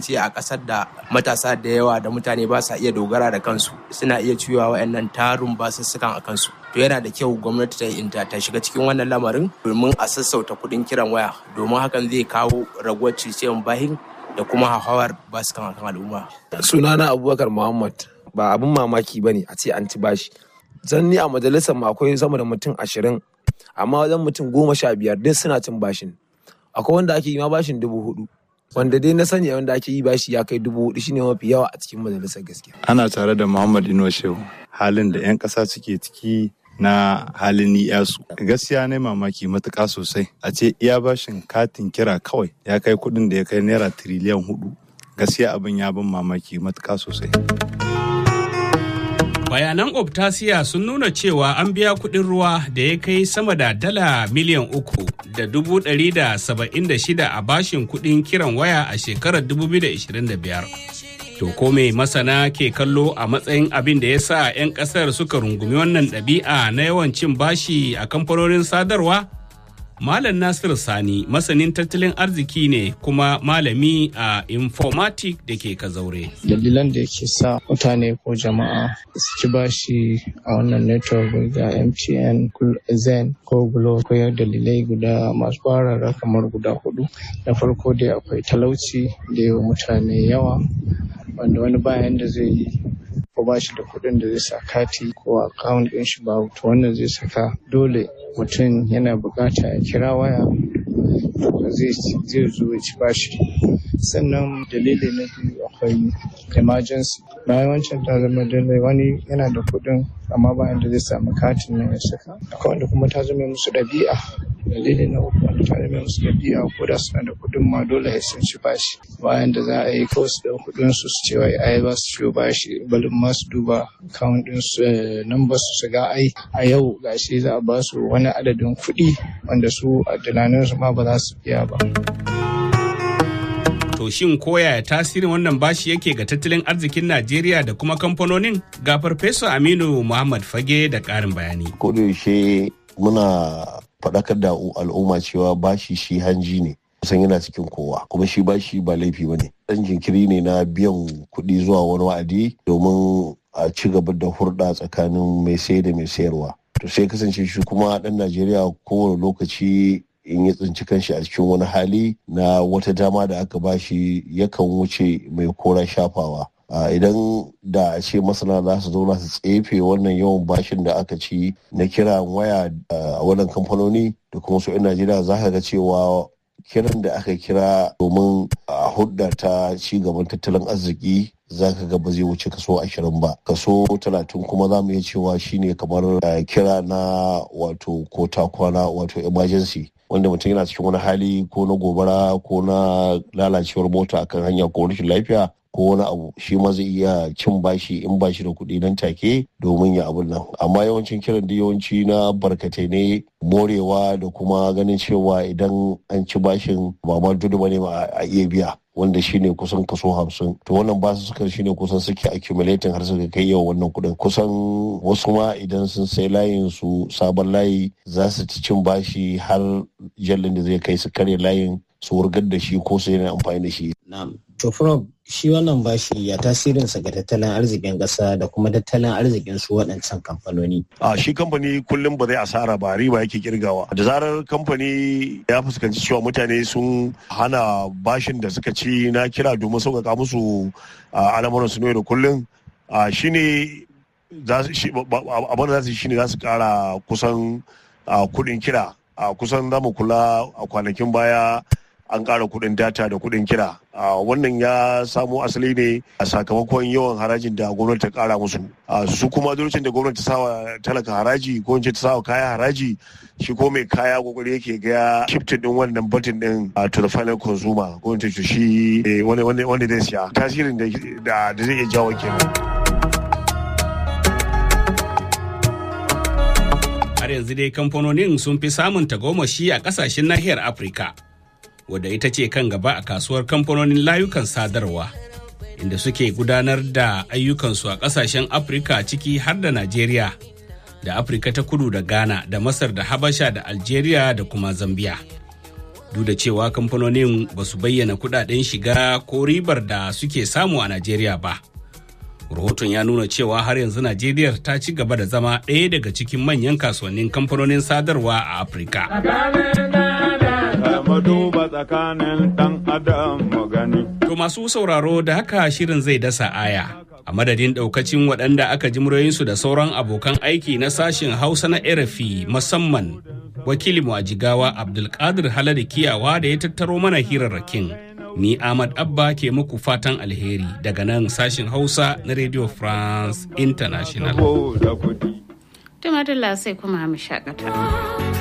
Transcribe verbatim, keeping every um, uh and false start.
kasance a ƙasar da matasa da yawa da mutane ba sa iya dogara da kansu suna iya ciwa wa'annan tarun basussukan a kansu. To yana da kyau gwamnati ta inta ta shiga cikin wannan lamarin domin a sassauta kuɗin kiran waya domin hakan zai kawo raguwar ciciyan bahin da kuma hauhawar basukan akan al'umma. Sunana Abubakar Muhammad. Ba abin mamaki ba ne a ce an ci bashi. Zan ni a majalisar mu akwai sama da mutum ashirin amma wajen mutum goma sha biyar duk suna cin bashin. Akwai wanda ake yi ma bashin dubu hudu. Wanda dai na sani wanda ake yi bashi ya kai dubu hudu shine mafi yawa a cikin majalisar gaskiya. Ana tare da Muhammad Ino Shehu. Halin da 'yan ƙasa suke ciki na halin ni'yasu. Gaskiya ne mamaki matuƙa sosai. A ce iya bashin katin kira kawai ya kai kuɗin da ya kai naira tiriliyan hudu. Gaskiya abin ya bin mamaki matuƙa sosai. Bayanan Optasiya sun nuna cewa an biya kuɗin ruwa da ya kai sama da dala miliyan uku da dubu ɗari da saba'in da shida a bashin kuɗin kiran waya a shekarar dubu biyu da ashirin da biyar. To ko me masana ke kallo a matsayin abin da ya sa 'yan ƙasar suka rungumi wannan ɗabi'a na yawan cin bashi a kamfanonin sadarwa? Malam Nasir Sani masanin tattalin arziki ne kuma malami a informatic da ke Kazaure. Dalilan da yake sa mutane ko jama'a su ci bashi a wannan network ga M T N, Zen ko Glo ko dalilai guda masu barara kamar guda hudu. Na farko dai akwai talauci da yawa mutane yawa wanda wani bayan da zai yi ko ba shi da kuɗin da zai sa kati ko account ɗin shi ba, to wannan zai saka dole mutum yana bukata ya kira waya zai zo ya ci bashi. Sannan dalili na biyu akwai emergency. Bayan wancan ta zama dalilai wani yana da kuɗin amma bayan da zai samu katin nan ya saka. Akwai wanda kuma ta zama musu ɗabi'a. Dalili na uku wanda ta zama musu ɗabi'a ko da suna da kuɗin ma dole ya sun ci bashi. Bayan da za a yi ko su da kuɗin su su ce wai ai ba su ciwo bashi balin ma su duba account ɗin su number su su ga ai a yau gashi za a ba su wani adadin kuɗi wanda su a tunanin su ma ba za su biya ba. To shin koya tasirin wannan bashi yake ga tattalin arzikin Najeriya da kuma kamfanonin? Ga Farfesa Aminu Muhammad Fage da ƙarin bayani. Ko da yaushe muna faɗakar da al'umma cewa bashi shi hanji ne. Kusan yana cikin kowa kuma shi bashi ba laifi ba ne. Ɗan jinkiri ne na biyan kuɗi zuwa wani wa'adi domin a ci gaba da hurɗa tsakanin mai sai da mai sayarwa. To sai kasance shi kuma ɗan Najeriya kowane lokaci in ya tsinci kanshi a cikin wani hali na wata dama da aka bashi yakan wuce mai koran shafawa. Idan da a ce masana za su zauna su tsefe wannan yawan bashin da aka ci na kiran waya a wannan kamfanoni da kuma su 'yan Najeriya za ka ga cewa kiran da aka kira domin a hudda ta ci gaban tattalin arziki za ka ga ba zai wuce kaso ashirin ba. Kaso talatin kuma za mu iya cewa shine kamar kira na wato ko ta kwana wato emergency. Wanda mutum yana cikin wani hali ko na gobara ko na lalacewar mota akan hanya ko rashin lafiya ko wani abu, shi ma zai iya cin bashi in bashi da kuɗi nan take domin ya abun nan. Amma yawancin kiran da yawanci na barkatai ne, morewa da kuma ganin cewa idan an ci bashin ba ma dudu bane ba a iya biya, wanda shine kusan kaso hamsin. To wannan basu suka shine kusan suke accumulating har suka kai yawan wannan kuɗin. Kusan wasu ma idan sun sai layin su sabon layi za su ci cin bashi har jallin da zai kai su karya layin su wurgar da shi ko su yana amfani da shi. Na'am. To Prof, shi wannan bashi ya tasirinsa ga tattalin arzikin ƙasa da kuma tattalin arzikin su waɗancan kamfanoni. A shi kamfani kullum ba zai asara ba, riba yake kirgawa. Da zarar kamfani ya fuskanci cewa mutane sun hana bashin da suka ci na kira domin sauƙaƙa musu al'amuran su ne da kullum, shi ne abin da za su yi shi ne za su ƙara kusan kuɗin kira. Kusan za mu kula a kwanakin baya an ƙara kuɗin data da kuɗin kira. Wannan ya samo asali ne a sakamakon yawan harajin da gwamnati ta ƙara musu. Su kuma lokacin da gwamnati ta sawa talaka haraji ko ta sawa kaya haraji, shi ko mai kaya kokari yake ga shifting din wannan button din to the final consumer, gwamnati to shi wanda zai siya. Tasirin da zai iya jawo kenan. Har yanzu dai kamfanonin sun fi samun tagomashi a kasashen nahiyar Afirka, wadda ita ce kan gaba a kasuwar kamfanonin layukan sadarwa, inda suke gudanar da ayyukansu a kasashen Afirka ciki har da Najeriya, da Afirka ta kudu da Ghana, da Masar da Habasha da Algeria da kuma Zambia. duk da cewa kamfanonin ba su bayyana kudaden shiga ko ribar da suke samu a Najeriya ba. Rahoton ya nuna cewa har yanzu Najeriya ta ci gaba da zama ɗaya daga cikin manyan kasuwannin kamfanonin sadarwa a Afirka. To masu sauraro da haka shirin zai dasa aya. A madadin ɗaukacin waɗanda aka ji muryoyinsu da sauran abokan aiki na sashen Hausa na R F I musamman wakilinmu a Jigawa Abdulkadir Haladu Kiyawa da ya tattaro mana hirarrakin. Ni Ahmad Abba ke muku fatan alheri daga nan sashen Hausa na Radio France International. Tumadula sai kuma mu shakata.